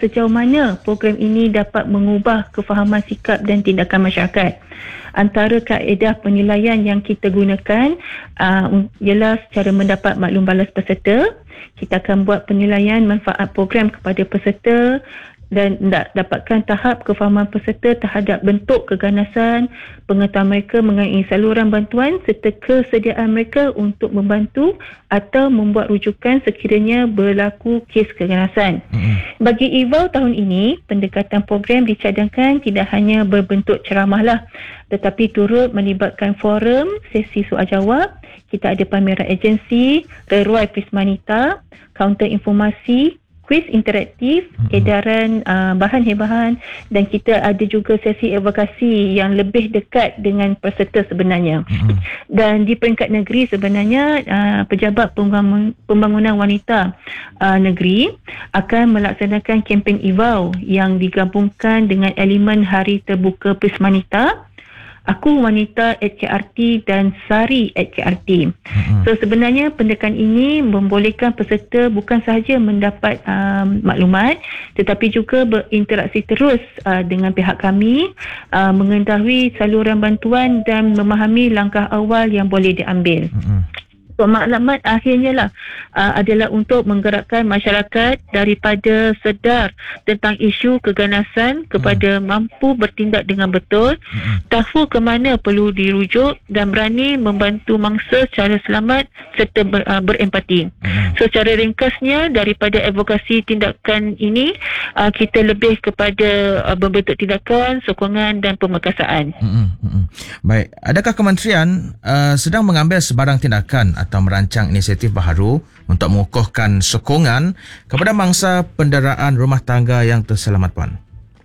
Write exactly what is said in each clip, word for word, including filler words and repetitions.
sejauh mana program ini dapat mengubah kefahaman sikap dan tindakan masyarakat. Antara kaedah penilaian yang kita gunakan uh, ialah secara mendapat maklum balas peserta. Kita akan buat penilaian manfaat program kepada peserta dan dapatkan tahap kefahaman peserta terhadap bentuk keganasan, pengetahuan mereka mengenai saluran bantuan serta kesediaan mereka untuk membantu atau membuat rujukan sekiranya berlaku kes keganasan. Mm-hmm. Bagi E V A W tahun ini, pendekatan program dicadangkan tidak hanya berbentuk ceramah lah, tetapi turut melibatkan forum, sesi soal jawab, kita ada pameran agensi, reruai Prismanita, kaunter informasi, kuis interaktif, edaran uh, bahan-bahan, dan kita ada juga sesi advokasi yang lebih dekat dengan peserta sebenarnya. Mm-hmm. Dan di peringkat negeri sebenarnya uh, Pejabat Pembangunan Wanita uh, Negeri akan melaksanakan kempen E V A W yang digabungkan dengan elemen Hari Terbuka Prismanita, Aku Wanita at K R T dan Sari at K R T. Mm-hmm. So sebenarnya pendekatan ini membolehkan peserta bukan sahaja mendapat um, maklumat tetapi juga berinteraksi terus uh, dengan pihak kami, uh, mengetahui saluran bantuan dan memahami langkah awal yang boleh diambil. Mm-hmm. So, maklumat akhirnya lah uh, adalah untuk menggerakkan masyarakat daripada sedar tentang isu keganasan kepada hmm. mampu bertindak dengan betul, hmm. tahu ke mana perlu dirujuk dan berani membantu mangsa secara selamat serta ber, uh, berempati. Hmm. So, secara ringkasnya daripada advokasi tindakan ini, uh, kita lebih kepada uh, membentuk tindakan, sokongan dan pemerkasaan. Hmm. Hmm. Baik, adakah kementerian uh, sedang mengambil sebarang tindakan atau merancang inisiatif baharu untuk mengukuhkan sokongan kepada mangsa penderaan rumah tangga yang terselamat, Puan?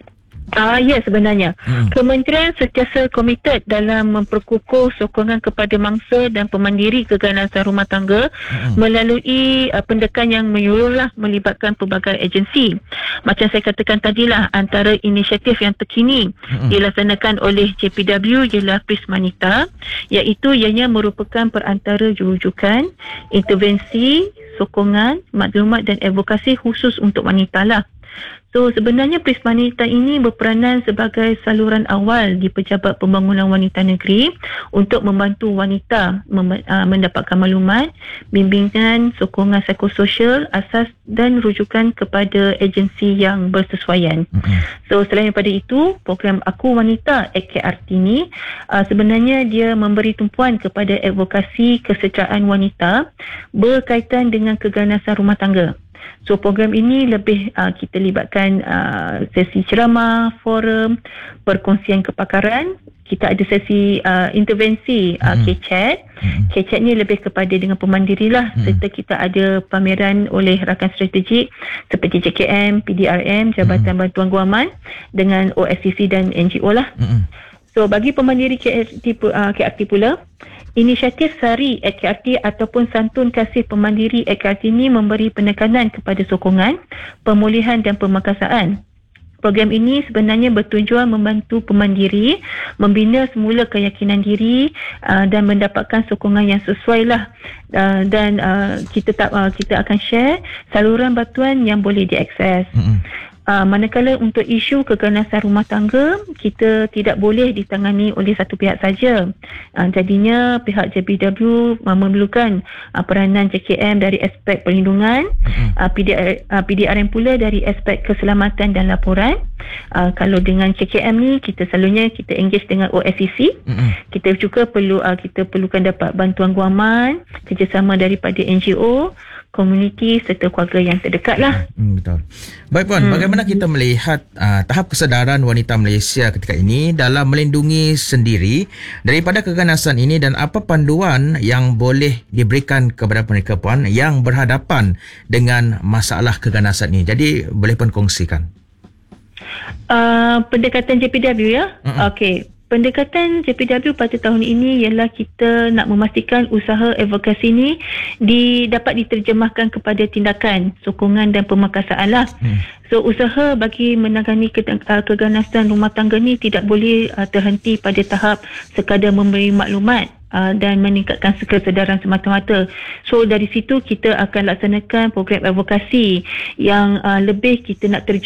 Ah, ya, sebenarnya hmm. Kementerian sentiasa komited dalam memperkukuh sokongan kepada mangsa dan pemandiri keganasan rumah tangga hmm. melalui uh, pendekatan yang menyeluruh melibatkan pelbagai agensi. Macam saya katakan tadilah, antara inisiatif yang terkini hmm. dilaksanakan oleh J P W ialah Prismanita, iaitu ianya merupakan perantara jurujukan, intervensi, sokongan, maklumat dan advokasi khusus untuk wanita lah. So sebenarnya Prismanita ini berperanan sebagai saluran awal di Pejabat Pembangunan Wanita Negeri untuk membantu wanita mem- uh, mendapatkan maklumat, bimbingan, sokongan psikososial, asas dan rujukan kepada agensi yang bersesuaian. Mm-hmm. So selain daripada itu, program Aku Wanita at K R T ini uh, sebenarnya dia memberi tumpuan kepada advokasi kesejahteraan wanita berkaitan dengan keganasan rumah tangga. So program ini lebih uh, kita libatkan uh, sesi ceramah, forum, perkongsian kepakaran. Kita ada sesi uh, intervensi uh, hmm. K-Chat. Hmm. K-Chat ni lebih kepada dengan pemandiri lah. Hmm. Serta kita ada pameran oleh rakan strategik seperti J K M, P D R M, Jabatan hmm. Bantuan Guaman dengan O S C C dan N G O lah. Hmm. So bagi pemandiri K R T, uh, K R T pula, inisiatif Sari at K R T ataupun Santun Kasih Pemandiri at K R T ini memberi penekanan kepada sokongan, pemulihan dan pemerkasaan. Program ini sebenarnya bertujuan membantu pemandiri membina semula keyakinan diri uh, dan mendapatkan sokongan yang sesuai lah. Uh, dan uh, kita tak uh, kita akan share saluran bantuan yang boleh diakses. Mm-hmm. Uh, manakala untuk isu keganasan rumah tangga, kita tidak boleh ditangani oleh satu pihak saja. Uh, jadinya pihak J P W uh, memerlukan uh, peranan J K M dari aspek perlindungan, uh, P D R, uh, P D R M pula dari aspek keselamatan dan laporan. Uh, kalau dengan K K M ni, kita selalunya kita engage dengan O S C C. Mm-hmm. Kita juga perlu uh, kita perlukan dapat bantuan guaman, kerjasama daripada N G O, komuniti serta keluarga yang terdekat lah. Hmm, betul. Baik Puan, hmm. bagaimana kita melihat uh, tahap kesedaran wanita Malaysia ketika ini dalam melindungi sendiri daripada keganasan ini dan apa panduan yang boleh diberikan kepada mereka Puan yang berhadapan dengan masalah keganasan ini? Jadi boleh Puan kongsikan. Uh, pendekatan J P W ya? Uh-uh. Okey. Pendekatan J P W pada tahun ini ialah kita nak memastikan usaha advokasi ini di, dapat diterjemahkan kepada tindakan, sokongan dan pemerkasaan lah. Hmm. So usaha bagi menangani keganasan rumah tangga ni tidak boleh uh, terhenti pada tahap sekadar memberi maklumat uh, dan meningkatkan kesedaran semata-mata. So dari situ kita akan laksanakan program advokasi yang uh, lebih kita nak terjemahkan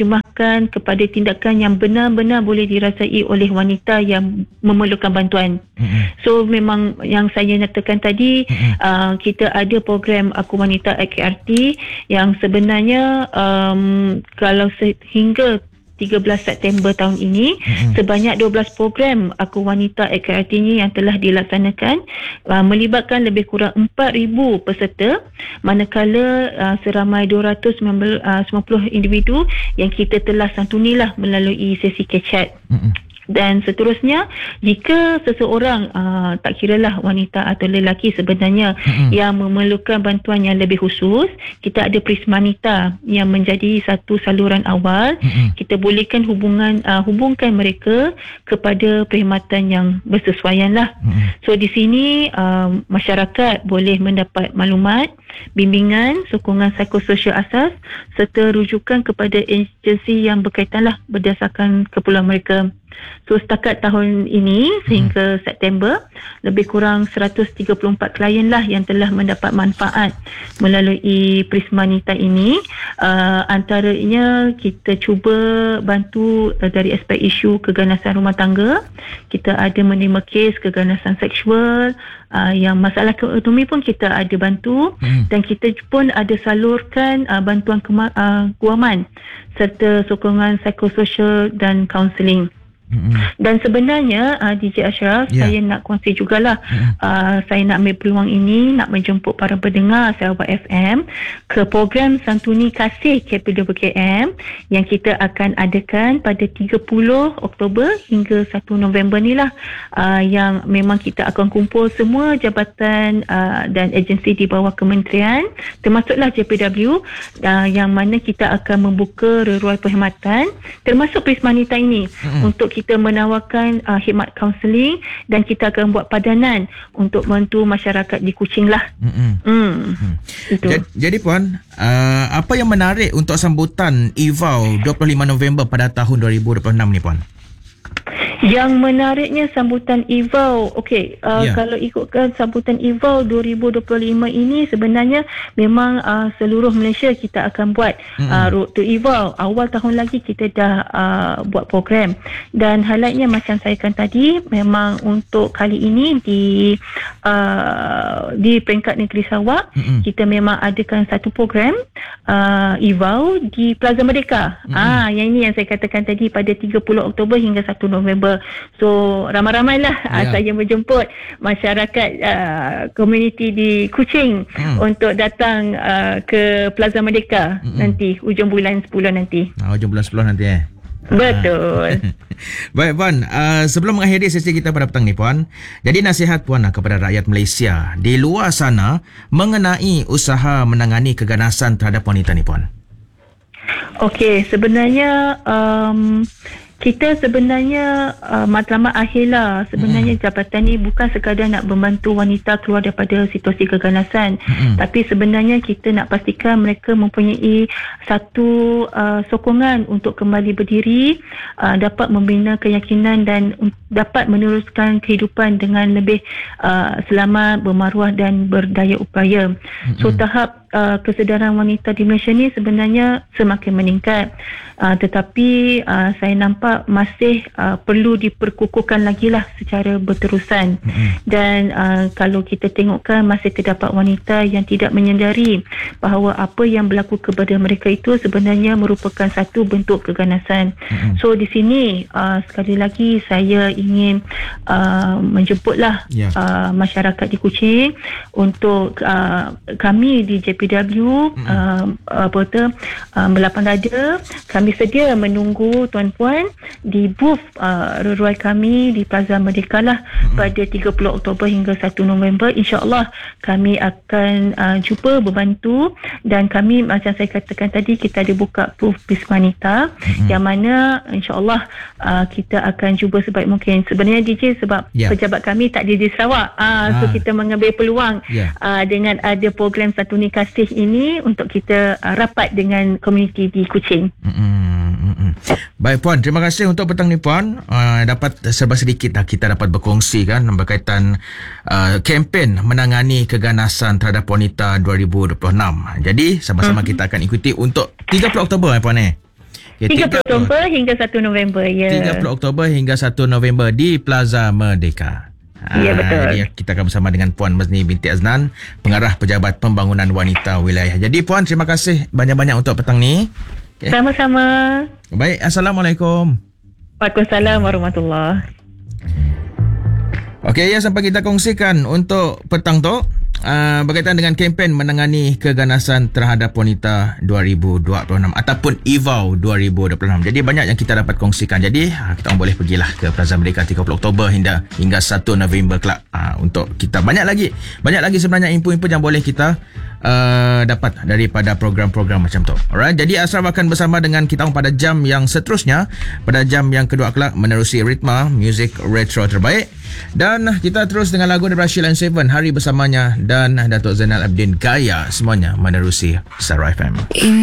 diarahkan kepada tindakan yang benar-benar boleh dirasai oleh wanita yang memerlukan bantuan. Mm-hmm. So memang yang saya nyatakan tadi, mm-hmm. uh, kita ada program Aku Wanita A K R T yang sebenarnya um, kalau sehingga tiga belas September tahun ini, mm-hmm. sebanyak dua belas program Aku Wanita A K R T ini yang telah dilaksanakan, uh, melibatkan lebih kurang empat ribu peserta, manakala uh, seramai dua ratus sembilan puluh individu yang kita telah santunilah melalui sesi catch-up. Mm-hmm. Dan seterusnya, jika seseorang uh, tak kiralah wanita atau lelaki sebenarnya, mm-hmm. yang memerlukan bantuan yang lebih khusus, kita ada Prismanita yang menjadi satu saluran awal. Mm-hmm. Kita bolehkan hubungan uh, hubungkan mereka kepada perkhidmatan yang bersesuaian lah. Mm-hmm. So di sini uh, masyarakat boleh mendapat maklumat, bimbingan, sokongan psikososial asas serta rujukan kepada agensi yang berkaitan lah berdasarkan keperluan mereka. So setakat tahun ini sehingga hmm. September, lebih kurang seratus tiga puluh empat klien lah yang telah mendapat manfaat melalui Prismanita ini. Uh, antaranya kita cuba bantu uh, dari aspek isu keganasan rumah tangga. Kita ada menerima kes keganasan seksual, uh, yang masalah ekonomi pun kita ada bantu. Hmm. Dan kita pun ada salurkan uh, bantuan kema- uh, kewangan serta sokongan psikososial dan kaunseling. Mm-hmm. Dan sebenarnya uh, D J Ashraf, yeah. saya nak kongsi jugalah, mm-hmm. uh, saya nak ambil peluang ini nak menjemput para pendengar Sarawak F M ke program Santuni Kasih K P W K M yang kita akan adakan pada tiga puluh Oktober hingga satu November ni lah, uh, yang memang kita akan kumpul semua jabatan uh, dan agensi di bawah kementerian, termasuklah J P W, uh, yang mana kita akan membuka reruai perkhidmatan termasuk Prismanita ini, mm-hmm. untuk kita kita menawarkan uh, khidmat kaunseling dan kita akan buat padanan untuk membantu masyarakat di Kuching lah. Mm-hmm. Mm. Mm. Jadi, jadi Puan, uh, apa yang menarik untuk sambutan E V A U dua puluh lima November pada tahun dua ribu dua puluh enam ni Puan? Yang menariknya sambutan E V A U, okey, uh, yeah. kalau ikutkan sambutan E V A U dua ribu dua puluh lima ini sebenarnya memang uh, seluruh Malaysia kita akan buat mm-hmm. uh, Road to E V A U. Awal tahun lagi kita dah uh, buat program, dan highlightnya macam saya kata tadi, memang untuk kali ini di uh, di peringkat negeri Sarawak, mm-hmm. kita memang adakan satu program uh, E V A U di Plaza Merdeka. Mm-hmm. Ah, yang ini yang saya katakan tadi pada tiga puluh Oktober hingga satu November. So ramai-ramailah yeah. saya menjemput masyarakat uh, komuniti di Kuching mm. untuk datang uh, ke Plaza Merdeka mm-hmm. nanti hujung bulan sepuluh nanti. Ah, hujung bulan sepuluh nanti eh. Betul. Baik Puan, uh, sebelum mengakhiri sesi kita pada petang ni Puan, jadi nasihat Puan lah kepada rakyat Malaysia di luar sana mengenai usaha menangani keganasan terhadap wanita ni Puan. Okey, sebenarnya um, kita sebenarnya uh, matlamat akhir lah. Sebenarnya hmm. jabatan ni bukan sekadar nak membantu wanita keluar daripada situasi keganasan. Hmm. Tapi sebenarnya kita nak pastikan mereka mempunyai satu uh, sokongan untuk kembali berdiri, uh, dapat membina keyakinan dan um, dapat meneruskan kehidupan dengan lebih uh, selamat, bermaruah dan berdaya upaya. Hmm. So tahap uh, kesedaran wanita di Malaysia ni sebenarnya semakin meningkat. Uh, tetapi uh, saya nampak masih uh, perlu diperkukuhkan lagi lah secara berterusan. Mm-hmm. Dan uh, kalau kita tengokkan masih terdapat wanita yang tidak menyedari bahawa apa yang berlaku kepada mereka itu sebenarnya merupakan satu bentuk keganasan. Mm-hmm. So di sini uh, sekali lagi saya ingin uh, menjemputlah yeah. uh, masyarakat di Kuching untuk uh, kami di J P W mm-hmm. uh, apa tu uh, melapang dada. Kami sedia menunggu tuan-puan di booth uh, reruai kami di Plaza Merdeka lah mm-hmm. pada tiga puluh Oktober hingga satu November. InsyaAllah kami akan uh, cuba berbantu, dan kami macam saya katakan tadi, kita ada buka booth Prismanita mm-hmm. yang mana insyaAllah uh, kita akan cuba sebaik mungkin. Sebenarnya D J sebab yeah. pejabat kami tak ada di Sarawak, uh, ah. so kita mengambil peluang yeah. uh, dengan ada program Santuni Kasih ini untuk kita uh, rapat dengan komuniti di Kuching. Mm-hmm. Baik Puan, terima kasih untuk petang ni Puan. Uh, dapat serba sedikit dah kita dapat berkongsi kan berkaitan uh, kempen menangani keganasan terhadap wanita dua ribu dua puluh enam. Jadi sama-sama hmm. kita akan ikuti untuk tiga puluh Oktober eh Puan eh. Okay, tiga puluh Oktober hingga satu November. Ya. tiga puluh Oktober hingga satu November di Plaza Merdeka. Ya, betul. Jadi kita akan bersama dengan Puan Mazni binti Aznan, Pengarah Pejabat Pembangunan Wanita Wilayah. Jadi Puan, terima kasih banyak-banyak untuk petang ni. Okay. Sama-sama. Baik, Assalamualaikum. Waalaikumsalam warahmatullahi. Okey, ya, sampai kita kongsikan untuk petang tu uh, berkaitan dengan kempen menangani keganasan terhadap wanita dua ribu dua puluh enam ataupun E V A W dua ribu dua puluh enam. Jadi banyak yang kita dapat kongsikan. Jadi uh, kita orang boleh pergilah ke Plaza Merdeka tiga puluh Oktober hingga hingga satu November kelak uh, untuk kita banyak lagi banyak lagi sebenarnya info-info yang boleh kita Uh, dapat daripada program-program macam tu. Alright, jadi Ashraf akan bersama dengan kita pada jam yang seterusnya, pada jam yang kedua kelak menerusi ritma muzik retro terbaik. Dan kita terus dengan lagu daripada Sheila and Seven, Hari Bersamanya, dan Datuk Zainal Abidin, Gaya, semuanya menerusi Star F M.